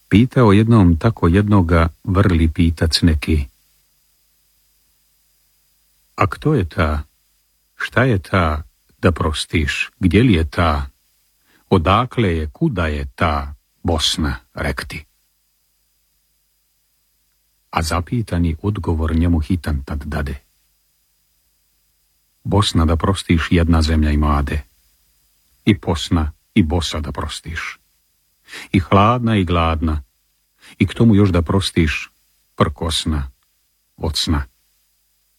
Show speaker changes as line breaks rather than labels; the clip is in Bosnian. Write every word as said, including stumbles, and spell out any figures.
Pitao jednom tako jednoga vrli pitac neki. A kto je ta? Šta je ta da prostiš? Gdje li je ta? Odakle je, kuda je ta Bosna, rekti? A zapitani odgovor njemu hitan tad dade. Bosna da prostiš jedna zemlja imade. I posna i bosa da prostiš. I hladna i gladna. I k tomu još da prostiš prkosna od sna.